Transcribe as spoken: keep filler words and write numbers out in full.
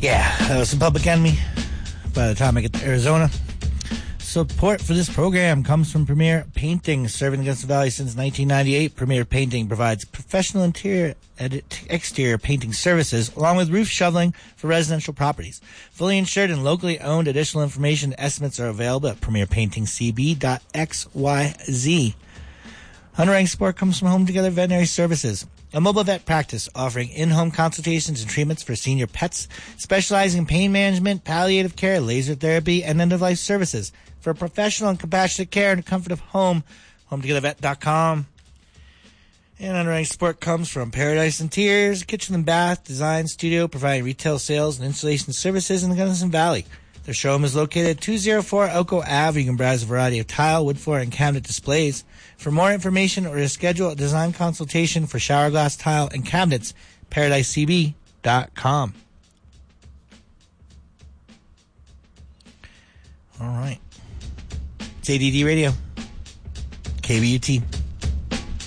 Yeah, that was some Public Enemy. By the time I get to Arizona. Support for this program comes from Premier Painting, serving against the Valley since nineteen ninety-eight. Premier Painting provides professional interior and exterior painting services along with roof shoveling for residential properties. Fully insured and locally owned. Additional information and estimates are available at premier painting c b dot x y z. Underwriting support comes from Home Together Veterinary Services, a mobile vet practice offering in-home consultations and treatments for senior pets, specializing in pain management, palliative care, laser therapy, and end-of-life services. For professional and compassionate care in the comfort of home, home together vet dot com. And underwriting support comes from Paradise Interiors, kitchen and bath design studio, providing retail sales and installation services in the Gunnison Valley. Their showroom is located at two oh four Elko Avenue. You can browse a variety of tile, wood floor, and cabinet displays. For more information or to schedule a design consultation for shower glass, tile, and cabinets, paradise c b dot com. All right. It's A D D Radio, K B U T.